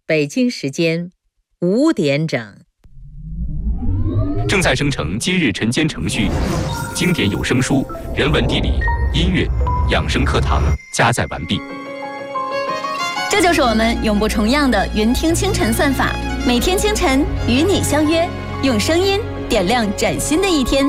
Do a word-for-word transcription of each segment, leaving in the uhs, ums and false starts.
北京时间五点整。 正在生成今日晨间程序，经典有声书、人文地理、音乐、养生课堂加载完毕。 这就是我们永不重样的云听清晨算法，每天清晨与你相约，用声音点亮崭新的一天。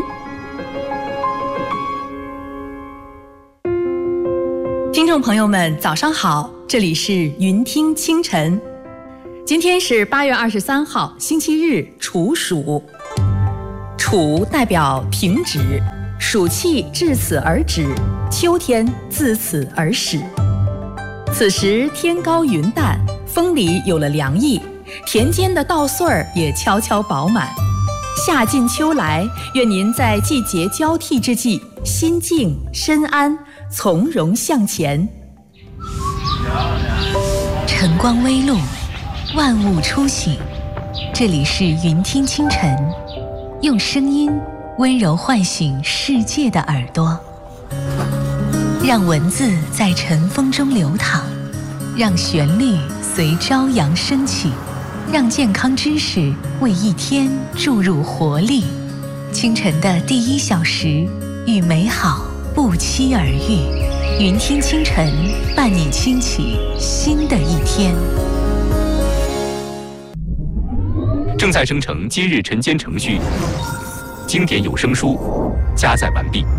听众朋友们，早上好，这里是云听清晨。今天是八月二十三号，星期日，处暑。处代表停止，暑气至此而止，秋天自此而始。此时天高云淡，风里有了凉意，田间的稻穗儿也悄悄饱满。夏尽秋来，愿您在季节交替之际，心静身安，从容向前。 晨光微露，万物初醒，这里是云听清晨，用声音温柔唤醒世界的耳朵，让文字在晨风中流淌，让旋律随朝阳升起，让健康知识为一天注入活力。清晨的第一小时，与美好不期而遇。云听清晨，伴你轻启新的一天。 正在生成今日晨间程序，经典有声书加载完毕。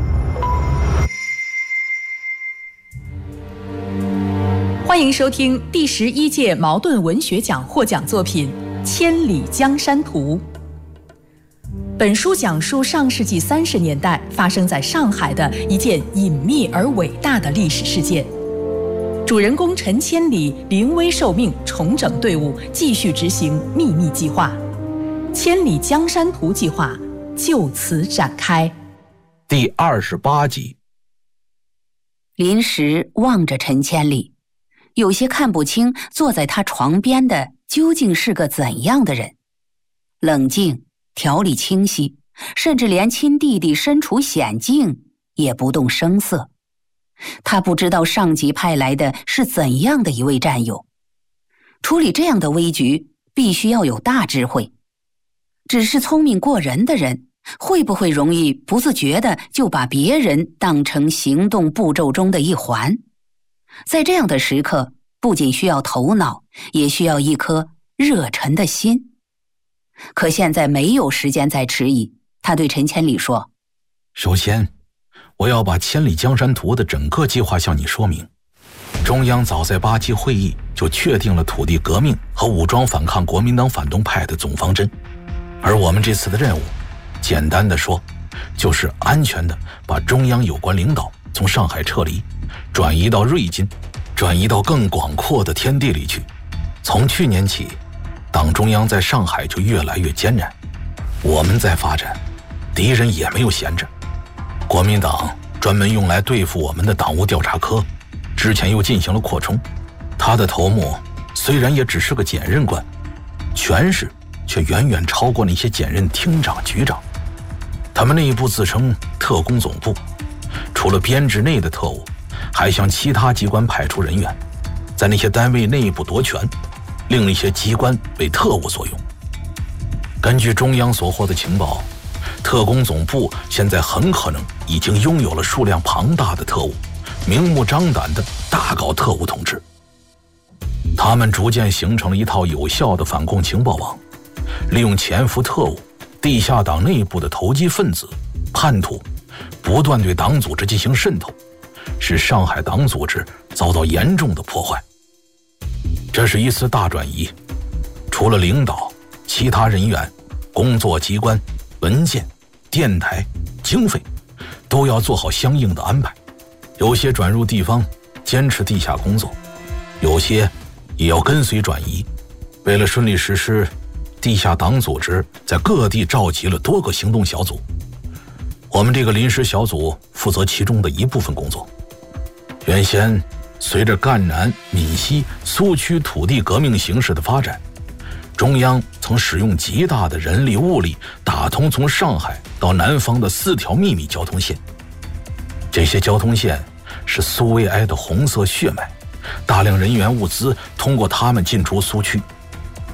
欢迎收听第十一届茅盾文学奖获奖作品《千里江山图》。本书讲述上世纪三十年代发生在上海的一件隐秘而伟大的历史事件。主人公陈千里临危受命，重整队伍，继续执行秘密计划。千里江山图计划就此展开。 第二十八集。 林石望着陈千里，有些看不清坐在他床边的究竟是个怎样的人。冷静，条理清晰，甚至连亲弟弟身处险境也不动声色。他不知道上级派来的是怎样的一位战友，处理这样的危局必须要有大智慧。只是聪明过人的人，会不会容易不自觉地就把别人当成行动步骤中的一环？在这样的时刻，不仅需要头脑，也需要一颗热忱的心。可现在没有时间再迟疑，他对陈千里说： 首先，我要把千里江山图的整个计划向你说明。中央早在八七会议就确定了土地革命和武装反抗国民党反动派的总方针，而我们这次的任务，简单的说，就是安全的把中央有关领导从上海撤离，转移到瑞金，转移到更广阔的天地里去。从去年起，党中央在上海就越来越艰难，我们在发展，敌人也没有闲着。国民党专门用来对付我们的党务调查科，之前又进行了扩充，他的头目虽然也只是个检任官，权势却远远超过那些检任厅长局长。他们内部自称特工总部，除了编制内的特务，还向其他机关派出人员，在那些单位内部夺权，令那些机关为特务所用。根据中央所获的情报，特工总部现在很可能已经拥有了数量庞大的特务，明目张胆地大搞特务统治。他们逐渐形成了一套有效的反共情报网，利用潜伏特务、地下党内部的投机分子、叛徒，不断对党组织进行渗透，使上海党组织遭到严重的破坏。这是一次大转移，除了领导，其他人员、工作机关、文件、电台、经费都要做好相应的安排。有些转入地方坚持地下工作，有些也要跟随转移。为了顺利实施，地下党组织在各地召集了多个行动小组，我们这个临时小组负责其中的一部分工作。原先随着赣南、闽西、苏区土地革命形势的发展，中央曾使用极大的人力物力打通从上海到南方的四条秘密交通线。这些交通线是苏维埃的红色血脉，大量人员物资通过他们进出苏区，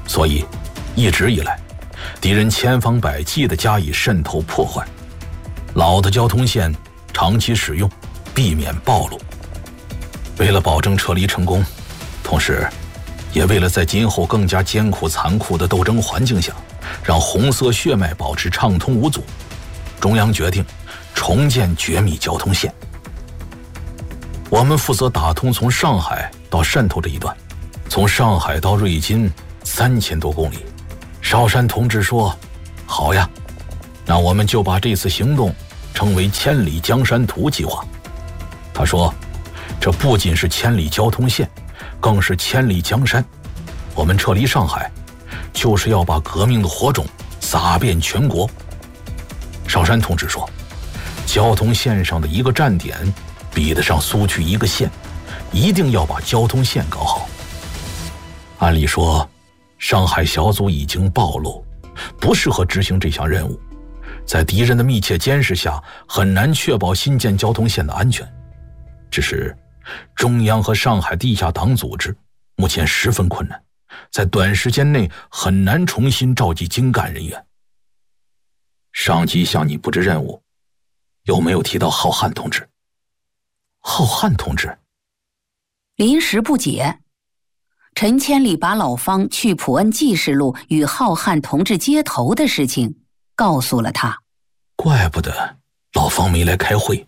所以一直以来，敌人千方百计地加以渗透破坏，老的交通线长期使用，避免暴露。为了保证撤离成功，同时也为了在今后更加艰苦残酷的斗争环境下，让红色血脉保持畅通无阻，中央决定重建绝密交通线。我们负责打通从上海到汕头这一段，从上海到瑞金三千多公里。少山同志说：“好呀，那我们就把这次行动称为千里江山图计划。”他说，这不仅是千里交通线，更是千里江山。我们撤离上海，就是要把革命的火种撒遍全国。少山同志说，交通线上的一个站点比得上苏区一个县，一定要把交通线搞好。按理说，上海小组已经暴露，不适合执行这项任务，在敌人的密切监视下，很难确保新建交通线的安全。只是中央和上海地下党组织目前十分困难，在短时间内很难重新召集精干人员。上级向你布置任务，有没有提到浩瀚同志？浩瀚同志？ 临时不解。陈千里把老方去普恩记事录与浩瀚同志接头的事情告诉了他。 怪不得老方没来开会。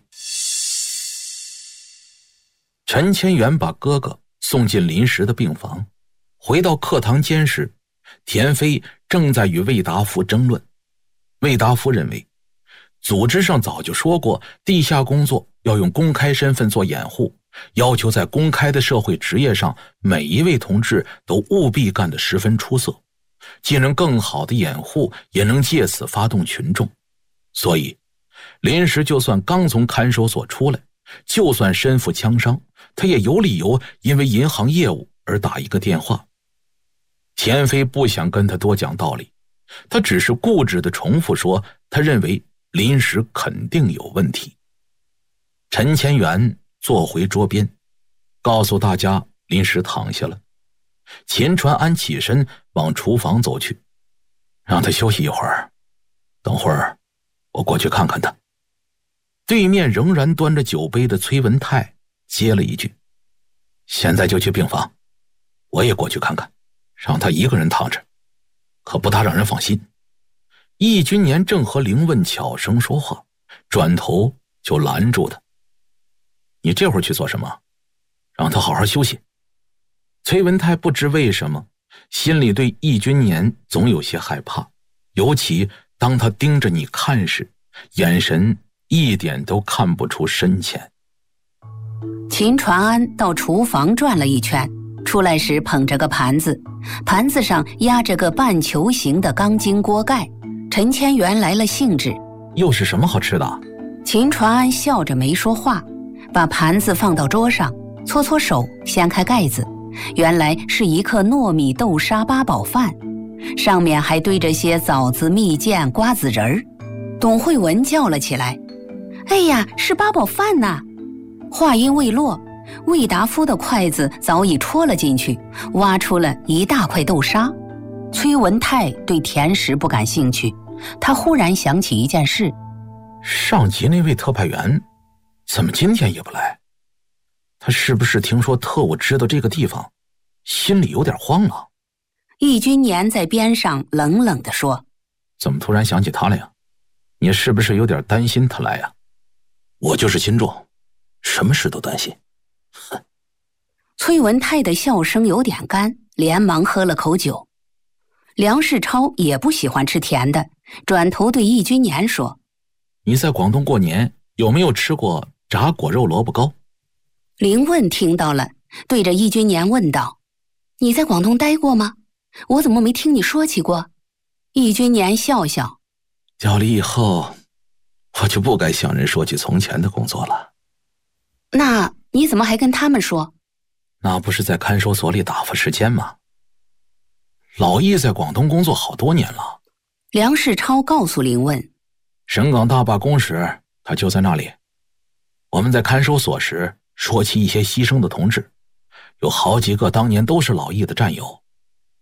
陈千元把哥哥送进临时的病房，回到课堂间时，田飞正在与魏达夫争论。魏达夫认为，组织上早就说过，地下工作要用公开身份做掩护，要求在公开的社会职业上，每一位同志都务必干得十分出色，既能更好的掩护，也能借此发动群众。所以临时就算刚从看守所出来，就算身负枪伤，他也有理由因为银行业务而打一个电话。田飞不想跟他多讲道理，他只是固执地重复说，他认为临时肯定有问题。陈千元坐回桌边，告诉大家临时躺下了。秦传安起身往厨房走去，让他休息一会儿，等会儿我过去看看他。对面仍然端着酒杯的崔文泰接了一句：“现在就去病房，我也过去看看，让他一个人躺着，可不大让人放心。”易君年正和凌问悄声说话，转头就拦住他：“你这会儿去做什么？让他好好休息。”崔文泰不知为什么，心里对易君年总有些害怕，尤其当他盯着你看时，眼神一点都看不出深浅。 秦传安到厨房转了一圈，出来时捧着个盘子，盘子上压着个半球形的钢筋锅盖。陈千元来了兴致：“ 又是什么好吃的？” 秦传安笑着没说话，把盘子放到桌上，搓搓手，掀开盖子，原来是一克糯米豆沙八宝饭，上面还堆着些枣子、蜜饯、瓜子仁儿。董慧文叫了起来：“哎呀，是八宝饭呐！”话音未落，魏达夫的筷子早已戳了进去，挖出了一大块豆沙。崔文泰对甜食不感兴趣，他忽然想起一件事： 上级那位特派员怎么今天也不来？他是不是听说特务知道这个地方，心里有点慌了？ 易君年在边上冷冷地说：“ 怎么突然想起他了呀？你是不是有点担心他来呀？”“我就是心重，什么事都担心。”哼。 崔文泰的笑声有点干，连忙喝了口酒。梁世超也不喜欢吃甜的，转头对易君年说：“ 你在广东过年有没有吃过炸果肉萝卜糕？” 林问听到了，对着易君年问道：“你在广东待过吗？我怎么没听你说起过？”易君年笑笑：“ 调离以后，我就不该向人说起从前的工作了。”“ 那你怎么还跟他们说？”“ 那不是在看守所里打发时间吗？老易在广东工作好多年了。” 梁世超告诉林问：“ 省港大罢工时，他就在那里。我们在看守所时说起一些牺牲的同志，有好几个当年都是老易的战友。”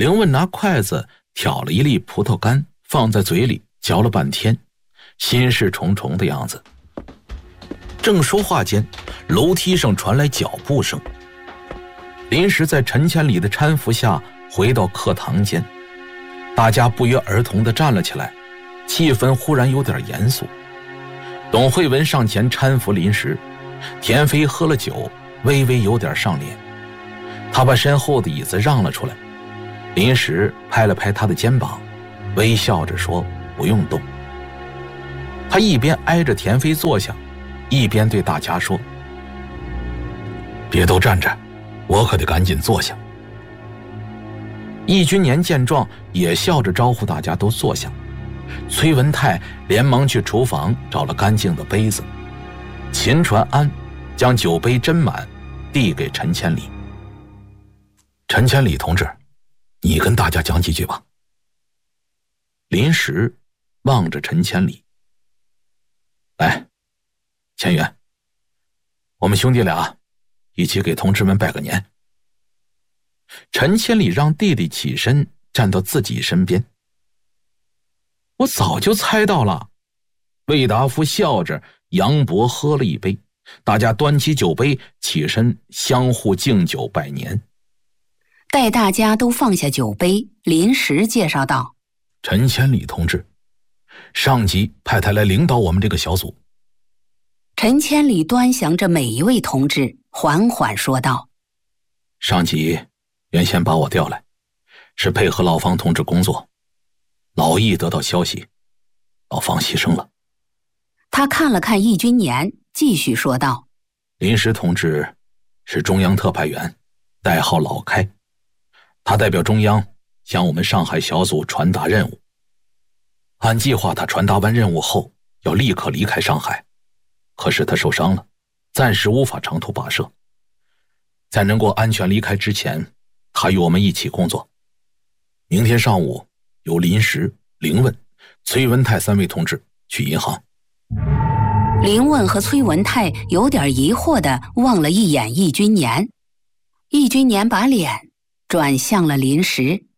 林问拿筷子挑了一粒葡萄干放在嘴里嚼了半天，心事重重的样子。正说话间，楼梯上传来脚步声。临时在陈千里的搀扶下回到课堂间，大家不约而同地站了起来，气氛忽然有点严肃。董慧文上前搀扶临时，田飞喝了酒，微微有点上脸，他把身后的椅子让了出来。临时拍了拍他的肩膀，微笑着说不用动。他一边挨着田飞坐下，一边对大家说，别都站着，我可得赶紧坐下。易君年见状也笑着招呼大家都坐下。崔文泰连忙去厨房找了干净的杯子，秦传安将酒杯斟满递给陈千里。陈千里同志，你跟大家讲几句吧。临时望着陈千里，来，千元，我们兄弟俩一起给同志们拜个年。陈千里让弟弟起身站到自己身边。我早就猜到了。魏达夫笑着扬脖喝了一杯，大家端起酒杯起身相互敬酒拜年。 待大家都放下酒杯，临时介绍道， 陈千里同志，上级派他来领导我们这个小组。 陈千里端详着每一位同志，缓缓说道， 上级原先把我调来，是配合老方同志工作。老易得到消息，老方牺牲了。 他看了看易君年，继续说道， 临时同志是中央特派员，代号老开，他代表中央向我们上海小组传达任务。按计划，他传达完任务后要立刻离开上海，可是他受伤了，暂时无法长途跋涉。在能够安全离开之前，他与我们一起工作。明天上午由临时、林问、崔文泰三位同志去银行。 林问和崔文泰有点疑惑地望了一眼易君年，易君年把脸转向了临时。